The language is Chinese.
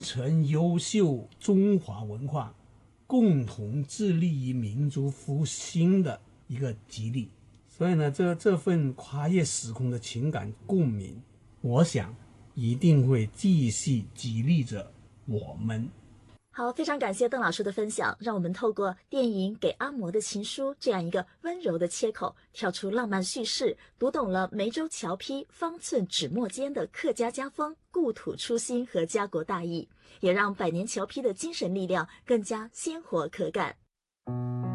承优秀中华文化，共同致力于民族复兴的一个激励。所以呢，这份跨越时空的情感共鸣，我想一定会继续激励着我们。 好，非常感谢邓老师的分享，让我们透过电影《给阿嬷的情书》这样一个温柔的切口，跳出浪漫叙事，读懂了梅州荞坯方寸纸墨间的客家家风、故土初心和家国大义，也让百年荞坯的精神力量更加鲜活可感。